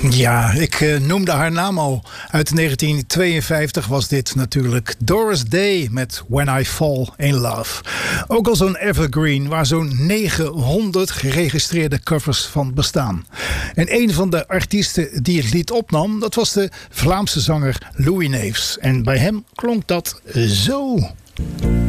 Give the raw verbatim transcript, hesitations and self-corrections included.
Ja, ik uh, noemde haar naam al. Uit negentien tweeënvijftig was dit natuurlijk Doris Day met When I Fall in Love. Ook al zo'n evergreen waar zo'n negenhonderd geregistreerde covers van bestaan. En een van de artiesten die het lied opnam, dat was de Vlaamse zanger Louis Neefs. En bij hem klonk dat zo.